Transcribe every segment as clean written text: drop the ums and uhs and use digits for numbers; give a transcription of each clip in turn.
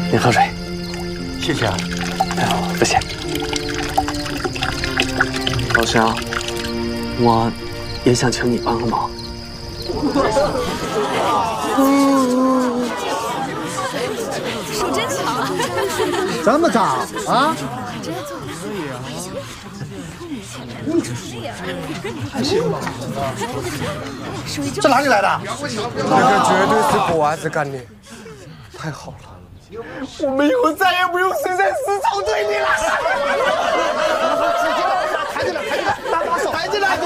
您喝水。 谢谢啊。 哎呦，不谢。老乡，我也想请你帮个忙。 手真巧， 这么早啊？还行吧。这哪里来的？ 这个绝对是国娃子干的，太好了，我们以后再也不用睡在市场队里了。 抬起来，拿把手，抬起来！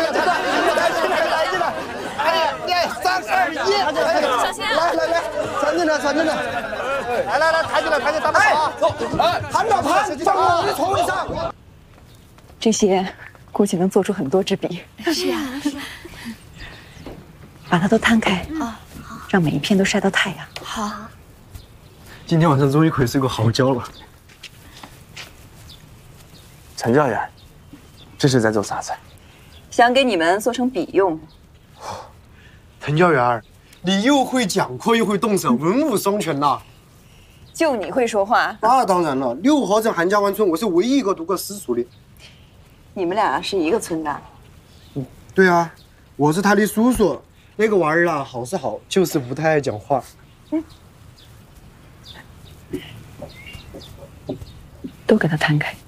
哎，3、2、1， 小心啊！ 来，传进来！来，抬起来，打把手啊！走，盘，放我的床位上。 这些估计能做出很多支笔。 是啊， 把它都摊开啊，让每一片都晒到太阳。 好。 今天晚上终于可以睡个好觉了。 陈教员，这是在做啥子？ 想给你们做成笔用。 陈教员，你又会讲课又会动手，文武双全呐。 就你会说话？ 那当然了，6号镇韩家湾村，我是唯一一个读过私塾的。 你们俩是一个村的？ 对啊，我是他的叔叔。那个娃儿啊，好是好，就是不太爱讲话。 都给他摊开。